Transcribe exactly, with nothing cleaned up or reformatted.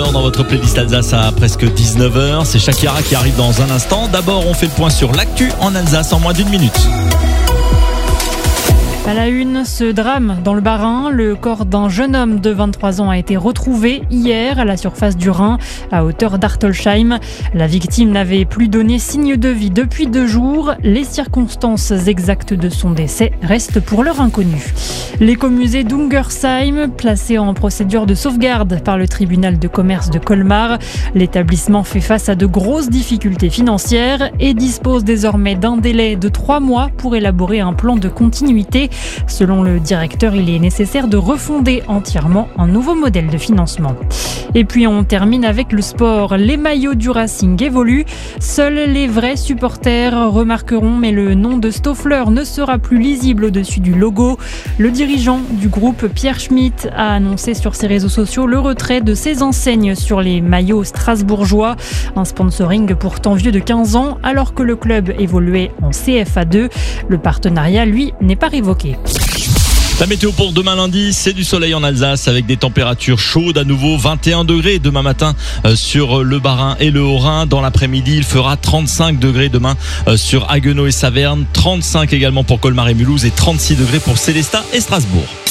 d'abord dans votre playlist Alsace à presque dix-neuf heures. C'est Shakira qui arrive dans un instant. D'abord, on fait le point sur l'actu en Alsace en moins d'une minute. À la une, ce drame dans le Bas-Rhin. Le corps d'un jeune homme de vingt-trois ans a été retrouvé hier à la surface du Rhin, à hauteur d'Artolsheim. La victime n'avait plus donné signe de vie depuis deux jours. Les circonstances exactes de son décès restent pour l'heure inconnues. L'écomusée d'Ungersheim, placé en procédure de sauvegarde par le tribunal de commerce de Colmar. L'établissement fait face à de grosses difficultés financières et dispose désormais d'un délai de trois mois pour élaborer un plan de continuité. Selon le directeur, il est nécessaire de refonder entièrement un nouveau modèle de financement. Et puis on termine avec le sport. Les maillots du Racing évoluent. Seuls les vrais supporters remarqueront, mais le nom de Stoffler ne sera plus lisible au-dessus du logo. Le dirigeant du groupe, Pierre Schmitt, a annoncé sur ses réseaux sociaux le retrait de ses enseignes sur les maillots strasbourgeois. Un sponsoring pourtant vieux de quinze ans, alors que le club évoluait en C F A deux. Le partenariat, lui, n'est pas révoqué. La météo pour demain lundi, c'est du soleil en Alsace avec des températures chaudes à nouveau, vingt et un degrés demain matin sur le Bas-Rhin et le Haut-Rhin. Dans l'après-midi, il fera trente-cinq degrés demain sur Haguenau et Saverne, trente-cinq également pour Colmar et Mulhouse et trente-six degrés pour Sélestat et Strasbourg.